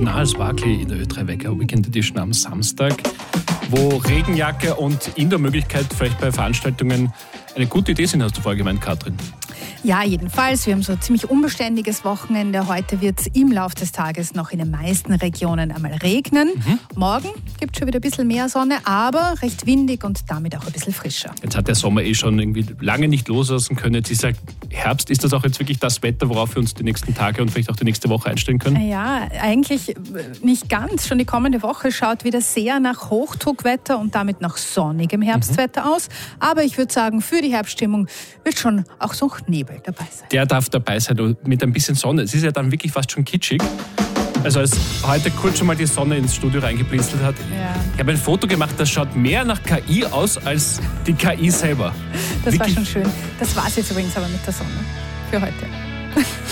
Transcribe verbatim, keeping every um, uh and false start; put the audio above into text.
Niles Barkley in der Ö drei Wecker Weekend Edition am Samstag, wo Regenjacke und Indoor-Möglichkeit vielleicht bei Veranstaltungen eine gute Idee sind, hast du vorher gemeint, Katrin. Ja, jedenfalls. Wir haben so ein ziemlich unbeständiges Wochenende. Heute wird es im Laufe des Tages noch in den meisten Regionen einmal regnen. Mhm. Morgen gibt es schon wieder ein bisschen mehr Sonne, aber recht windig und damit auch ein bisschen frischer. Jetzt hat der Sommer eh schon irgendwie lange nicht loslassen können. Jetzt ist ja Herbst. Ist das auch jetzt wirklich das Wetter, worauf wir uns die nächsten Tage und vielleicht auch die nächste Woche einstellen können? Ja, eigentlich nicht ganz. Schon die kommende Woche schaut wieder sehr nach Hochdruckwetter und damit nach sonnigem Herbstwetter mhm. aus. Aber ich würde sagen, für die Herbststimmung wird schon auch so Nebel dabei sein. Der darf dabei sein mit ein bisschen Sonne. Es ist ja dann wirklich fast schon kitschig. Also als heute kurz schon mal die Sonne ins Studio reingeblinzelt hat. Ja. Ich habe ein Foto gemacht, das schaut mehr nach K I aus als die K I selber. Das wirklich? War schon schön. Das war es jetzt übrigens aber mit der Sonne für heute.